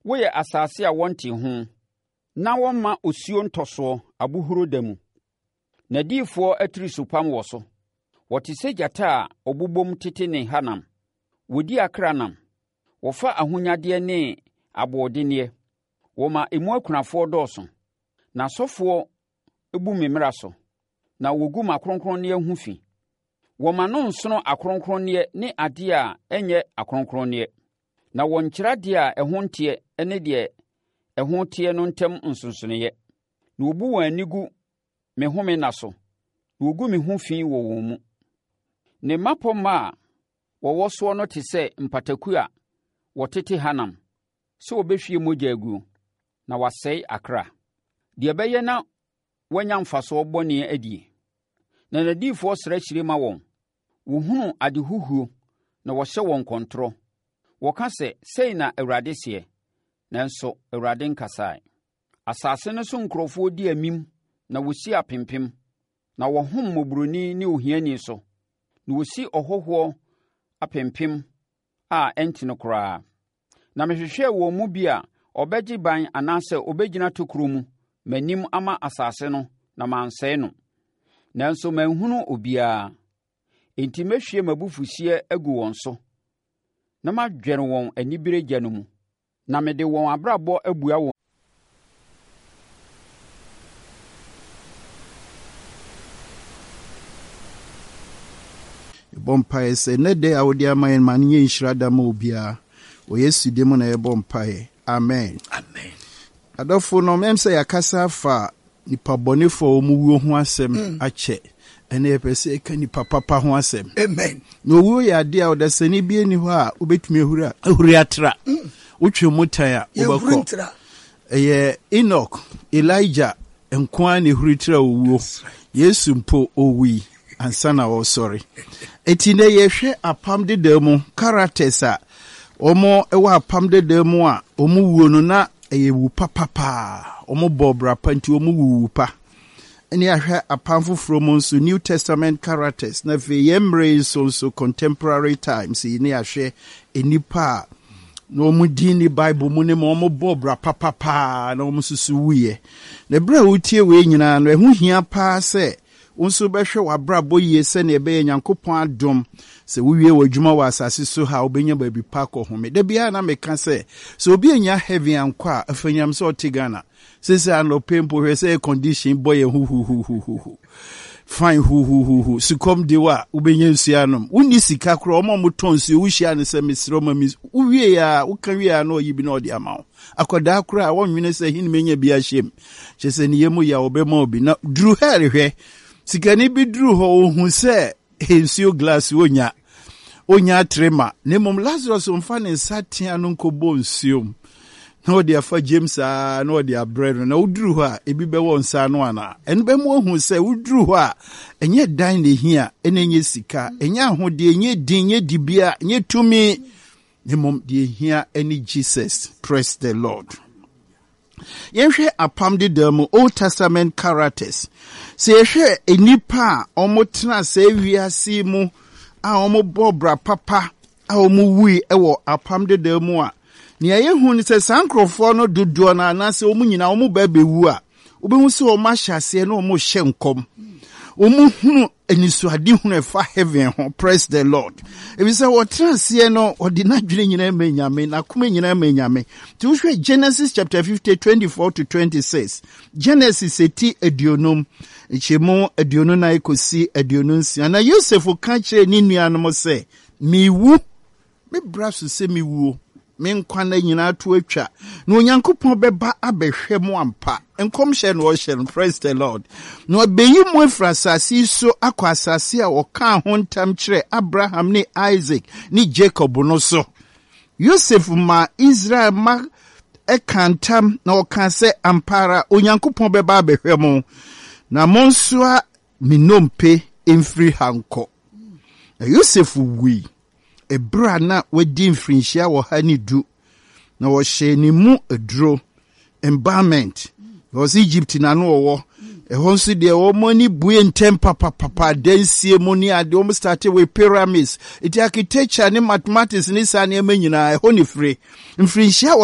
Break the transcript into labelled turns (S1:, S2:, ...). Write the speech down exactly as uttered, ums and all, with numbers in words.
S1: woyɛ asase a wɔnte ho, na wɔmma osuo ntɔsoɔ abuhuro da mu. N'adiyifoɔ atiri supam wɔ so. Wɔte sɛ gyata a ɔbobom tete ne hanam. Wɔdi akranam. Wɔfa ahonyadeɛ ne aboɔdenneɛ. Wɔma emu akunafoɔ dɔɔso. Na asɔfoɔ ebu me mmara so. Na wogu m'akronkronneɛ ho fi. Wɔma no nsono akronkronneɛ ne adeɛ a ɛnyɛ akronkronneɛ. Na wɔnkyerɛ adeɛ a ɛho nteɛ ne deɛ ɛho teɛ no ntam nsonsonoeɛ. Na wobu wɔn ani gu me home nna so. Na wogu me ho fi wɔ wɔn mu. Ne mmapɔmma a wɔwɔ soɔ no te sɛ mpataku a wɔtete hanam, sɛ wɔbɛhwie mogya aguo, na wasɛe akra. Deɛ ɛbɛyɛ na wɔanya mfasoɔ bɔne adie. Na n'adiyifoɔ srɛ hyire ma wɔn. Wɔhunu adehuhuo, na wɔhyɛ wɔn kɔntorɔ. Wɔka sɛ, sei na Awurade seɛ, nanso Awurade nkasae. Asase no so nkurɔfoɔ di amim, na wɔsi apempem, na wɔhom mmɔborɔni ne ohiani so, na wɔsi ɔhɔhoɔ apempem a ɛntene koraa. Na mehwehwɛɛ wɔn mu bi a ɔbɛgye ban anaasɛ ɔbɛgyina tokuro mu, m'anim ama asase no, na mansɛe no. Nanso manhunu obiara. Enti mɛhwie m'abufuhyeɛ agu wɔn so, na madwɛre wɔn anibere gya no mu, na mede wɔn abrabɔ abua wɔn.
S2: Bompae sɛ ne de a wode ama yɛn ma no nyɛ nhyira da ma obiara. Wɔ Yesu din mu na yɛbɔ mpae. Amen.
S3: Amen.
S2: Adɔfo no mem sɛ yɛakasa afa nipa bɔnefoɔ a wɔwuo ho asɛm akyɛ. Ɛne yɛpɛ sɛ ɛka nipa papa ho asɛm.
S3: Amen.
S2: Na owuo yɛ adeɛ a ɔdasani bi ani hɔ a wobɛtumi ahuri ahuri atra. Wotwe mu tan a wobɛkɔ. Ɛyɛ Enoch, Elijah, nkoa ne huri tra owuo. Yesu mpo owui ansa na wɔsɔre. Eti ne yɛhwɛ apam deda mu characters a ɔmo ɛwɔ apam deda mu a ɔmo wuo no na ɛyɛ wu papapa. Ɔmo bɔ bra pa nti ɔmo wu pa. Ɛne ahwɛ apam foforɔ mu nso New Testament characters na fe yɛmmerɛ so nso contemporary times yi ne ahwɛ enipa a na ɔmo din ne Bible mu ne ma ɔmo bɔ bra papapa na ɔmo susu wuye. Na bra wotie we nyinaa no ɛho hia pa sɛ nso bɛhwɛ wabrabɔ yie sɛ ne ɛbɛyɛ Nyankopɔn adom sɛ wowie w'adwuma wɔ asase so ha wobɛnya baabi pa kɔ home. Da biara na meka sɛ sɛ obi anya heaven ankɔ a afanyam sɛ ɔte Ghana sɛsɛ anɔpɛ mpo hwɛ sɛ condition bɔ yɛ huhuhuhuhu fine huhuhuhu sikom de wa wobɛnya nsuo anom wonni sika korɔ ɔma mo tɔn nsuo wohyia ne sɛ mesrɛ ma mi wowie a woka wie a na ɔyi bi na ɔde ama wo akɔdaa korɔ a wɔnwene sɛ hin menya bi ahyɛm kyɛ sɛ ne yɛmu yɛ wɔbɛma obi na duru ha rehwɛ sikani bi duru hɔ ohu sɛ nsuo glass wonya onya trema ne mom Lazarus omfa ne nsa tea no nkɔbɔ nsuo na ɔde afa James a na ɔde abrɛ no na woduru hɔ a ebi bɛwɔ nsa no ana ɛno bɛ mu ohu sɛ woduru hɔ a ɛnyɛ dan ne hia ɛna ɛnyɛ sika ɛnyɛ ahode ɛnyɛ din ɛnyɛ dibia ɛnyɛ tumi ne mom de hia ɛne Jesus. Praise the Lord. Yɛhwɛ apam deda mu Old Testament characters. Sɛ yɛhwɛ enipa a ɔmo tena sɛ wiase mu a ɔmo bɔ bra papa a ɔmo wui ɛwɔ apam deda mu a nea yɛhu ne sɛ saa nkurɔfoɔ no dodoɔ no anaasɛ ɔmo nyinaa ɔmo ba bɛwu a wobɛhu sɛ ɔmo ahyɛ aseɛ na ɔmo hyɛ nkɔm ɔmo hunu anisuade hunu ɛfa heaven ho. Praise the Lord. Ebi sɛ wɔtena aseɛ no ɔde n'adwene nyinaa ma Nyame n'akoma nyinaa ma Nyame. Nti wohwɛ Genesis chapter fifty twenty-four to twenty-six. Genesis eti aduonum nkyɛmu aduonu na ekosi aduonu nsia. Na Yosef ka kyerɛ ne nuanom sɛ miwu me bra so sɛ miwu me nkwa na nyinaa to atwa na Onyankopɔn bɛba abɛhwɛ mo ampa enkom hyɛ no ɔhyɛ no. Praise the Lord. Na ɔbɛyi mo afra asase so akɔ asase a ɔka ho ntam kyerɛ Abraham ne Isaac ne Jacob no so. Yosef ma Israel ma ɛka ntam na ɔka sɛ ampara Onyankopɔn bɛba abɛhwɛ mo na mo nso a minompe emfiri hankɔ. Na Yosef wui ebra na wadi mfrinhyia wɔ ha ne du na wɔhyɛ ne mu aduro embalmment was Egypt na no wɔwɔ ɛhɔ nso deɛ wɔn ani bue ntɛm papapapa dansie mu ne ade wɔn started with pyramids iti architecture ne mathematics ne saa nneɛma nyinaa ɛhɔ ne fire mfrinhyia